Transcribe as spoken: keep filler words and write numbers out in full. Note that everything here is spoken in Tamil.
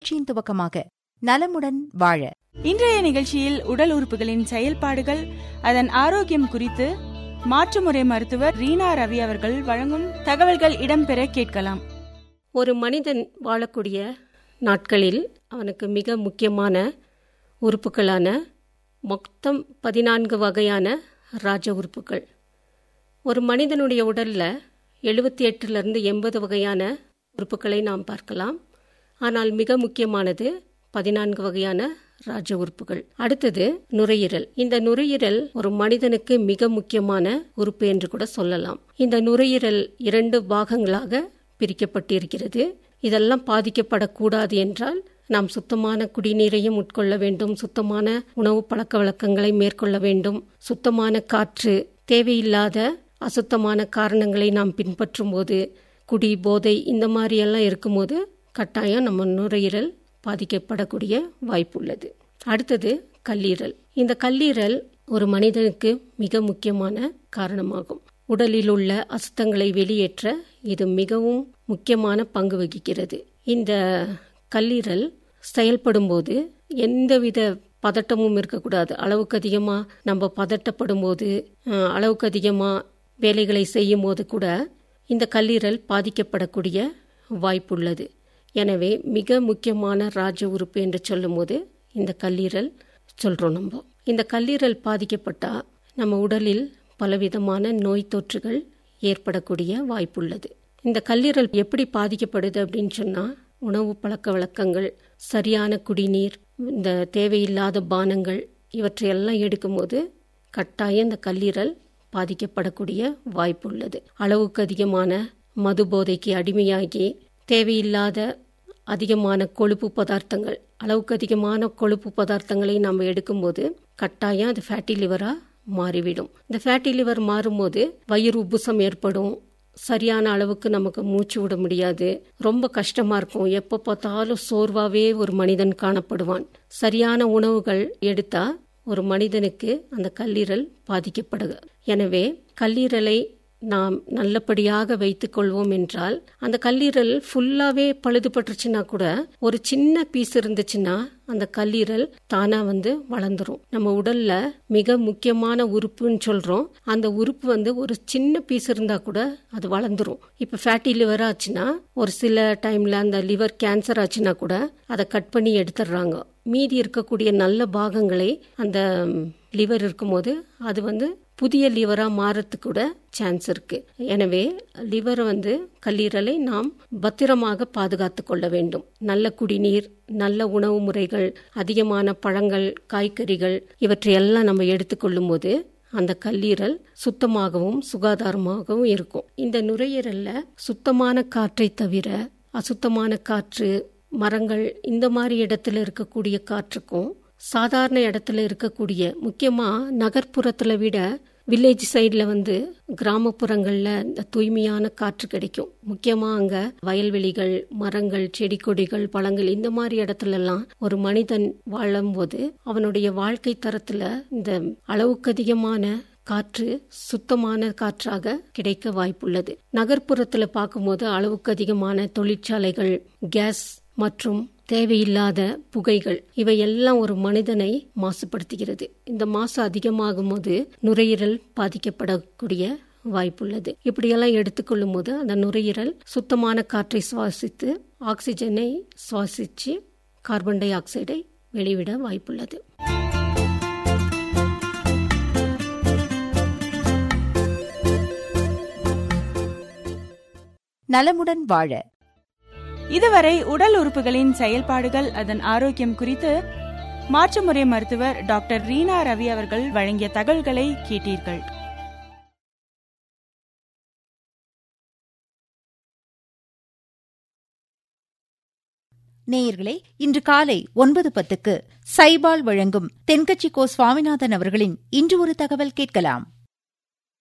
மகிழ்ச்சியின் துவக்கமாக நலமுடன் வாழ. இன்றைய நிகழ்ச்சியில் உடல் உறுப்புகளின் செயல்பாடுகள், அதன் ஆரோக்கியம் குறித்து மாற்றுமுறை மருத்துவர் ரீனா ரவி அவர்கள் வழங்கும் தகவல்கள் இடம்பெற கேட்கலாம். ஒரு மனிதன் வாழக்கூடிய நாட்களில் அவனுக்கு மிக முக்கியமான உறுப்புகளான மொத்தம் பதினான்கு வகையான ராஜ உறுப்புகள். ஒரு மனிதனுடைய உடலில் எழுபத்தி எட்டுலேருந்து எண்பது வகையான உறுப்புகளை நாம் பார்க்கலாம். ஆனால் மிக முக்கியமானது பதினான்கு வகையான ராஜ உறுப்புகள். அடுத்தது நுரையீரல். இந்த நுரையீரல் ஒரு மனிதனுக்கு மிக முக்கியமான உறுப்பு என்று கூட சொல்லலாம். இந்த நுரையீரல் இரண்டு பாகங்களாக பிரிக்கப்பட்டிருக்கிறது. இதெல்லாம் பாதிக்கப்படக்கூடாது என்றால் நாம் சுத்தமான குடிநீரையும் உட்கொள்ள வேண்டும், சுத்தமான உணவு பழக்க வழக்கங்களை மேற்கொள்ள வேண்டும், சுத்தமான காற்று, தேவையில்லாத அசுத்தமான காரணங்களை நாம் பின்பற்றும் போது, குடி போதை இந்த மாதிரியெல்லாம் இருக்கும்போது கட்டாயம் நம்ம நுரையீரல் பாதிக்கப்படக்கூடிய வாய்ப்பு உள்ளது. அடுத்தது கல்லீரல். இந்த கல்லீரல் ஒரு மனிதனுக்கு மிக முக்கியமான காரணமாகும். உடலில் உள்ள அசுத்தங்களை வெளியேற்ற இது மிகவும் முக்கியமான பங்கு வகிக்கிறது. இந்த கல்லீரல் செயல்படும் போது எந்தவித பதட்டமும் இருக்கக்கூடாது. அளவுக்கு அதிகமாக நம்ம பதட்டப்படும் போது, அளவுக்கு அதிகமாக வேலைகளை செய்யும் போது கூட இந்த கல்லீரல் பாதிக்கப்படக்கூடிய வாய்ப்புள்ளது. எனவே மிக முக்கியமான ராஜ உறுப்பு என்று சொல்லும் போது இந்த கல்லீரல் சொல்கிறோம். நம்ம இந்த கல்லீரல் பாதிக்கப்பட்டால் நம்ம உடலில் பலவிதமான நோய் தொற்றுகள் ஏற்படக்கூடிய வாய்ப்புள்ளது. இந்த கல்லீரல் எப்படி பாதிக்கப்படுது அப்படின்னு சொன்னால், உணவு பழக்க வழக்கங்கள், சரியான குடிநீர், இந்த தேவையில்லாத பானங்கள் இவற்றையெல்லாம் எடுக்கும்போது கட்டாயம் இந்த கல்லீரல் பாதிக்கப்படக்கூடிய வாய்ப்பு உள்ளது. அளவுக்கு அதிகமான மது போதைக்கு அடிமையாகி தேவையில்லாத அதிகமான கொழுப்பு பதார்த்தங்கள், அளவுக்கு அதிகமான கொழுப்பு பதார்த்தங்களை நம்ம எடுக்கும்போது கட்டாயம் அது ஃபேட்டி லிவராக மாறிவிடும். இந்த ஃபேட்டி லிவர் மாறும்போது வயிறு உப்புசம் ஏற்படும், சரியான அளவுக்கு நமக்கு மூச்சு விட முடியாது, ரொம்ப கஷ்டமா இருக்கும். எப்போ பார்த்தாலும் சோர்வாகவே ஒரு மனிதன் காணப்படுவான். சரியான உணவுகள் எடுத்தா ஒரு மனிதனுக்கு அந்த கல்லீரல் பாதிக்கப்படுது. எனவே கல்லீரலை நாம் நல்லபடியாக வைத்துக் கொள்வோம் என்றால், அந்த கல்லீரல் ஃபுல்லாவே பழுதுபட்டுருச்சுன்னா கூட ஒரு சின்ன பீஸ் இருந்துச்சுன்னா அந்த கல்லீரல் தானா வந்து வளர்ந்துரும். நம்ம உடல்ல மிக முக்கியமான உறுப்புன்னு சொல்றோம். அந்த உறுப்பு வந்து ஒரு சின்ன பீஸ் இருந்தா கூட அது வளர்ந்துரும். இப்ப ஃபேட்டி லிவர் ஆச்சுன்னா, ஒரு சில டைம்ல அந்த லிவர் கேன்சர் ஆச்சுன்னா கூட அதை கட் பண்ணி எடுத்துடுறாங்க. மீதி இருக்கக்கூடிய நல்ல பாகங்களை அந்த லிவர் இருக்கும்போது அது வந்து புதிய லிவரா மாறத்துக்கு கூட சான்ஸ் இருக்கு. எனவே லிவரை வந்து கல்லீரலை நாம் பத்திரமாக பாதுகாத்து கொள்ள வேண்டும். நல்ல குடிநீர், நல்ல உணவு முறைகள், அதிகமான பழங்கள், காய்கறிகள் இவற்றையெல்லாம் நம்ம எடுத்துக்கொள்ளும் போது அந்த கல்லீரல் சுத்தமாகவும் சுகாதாரமாகவும் இருக்கும். இந்த நுரையீரல்ல சுத்தமான காற்றை தவிர அசுத்தமான காற்று, மரங்கள் இந்த மாதிரி இடத்துல இருக்கக்கூடிய காற்றுக்கும் சாதாரண இடத்துல இருக்கக்கூடிய, முக்கியமா நகர்ப்புறத்துல விட வில்லேஜ் சைட்ல வந்து கிராமப்புறங்கள்ல இந்த தூய்மையான காற்று கிடைக்கும். முக்கியமா அங்க வயல்வெளிகள், மரங்கள், செடி கொடிகள், பழங்கள் இந்த மாதிரி இடத்துல எல்லாம் ஒரு மனிதன் வாழும்போது அவனுடைய வாழ்க்கை தரத்துல இந்த அளவுக்கு அதிகமான காற்று சுத்தமான காற்றாக கிடைக்க வாய்ப்புள்ளது. நகர்ப்புறத்துல பார்க்கும்போது அளவுக்கு அதிகமான தொழிற்சாலைகள், கேஸ் மற்றும் தேவையில்லாத புகைகள் இவையெல்லாம் ஒரு மனிதனை மாசுபடுத்துகிறது. இந்த மாசு அதிகமாகும் போது நுரையீரல் பாதிக்கப்படக்கூடிய வாய்ப்புள்ளது. இப்படியெல்லாம் எடுத்துக்கொள்ளும் போது அந்த நுரையீரல் சுத்தமான காற்றை சுவாசித்து ஆக்சிஜனை சுவாசித்து கார்பன் டை ஆக்சைடை வெளிவிட வாய்ப்புள்ளது. நலமுடன் வாழ இதுவரை உடல் உறுப்புகளின் செயல்பாடுகள், அதன் ஆரோக்கியம் குறித்து மாற்றுமுறை மருத்துவர் டாக்டர் ரீனா ரவி அவர்கள் வழங்கிய தகவல்களை கேட்டீர்கள். நேயர்களே, இன்று காலை ஒன்பது பத்துக்கு சைபால் வழங்கும் தென்கட்சி கோ சுவாமிநாதன் அவர்களின் இன்று ஒரு தகவல் கேட்கலாம்.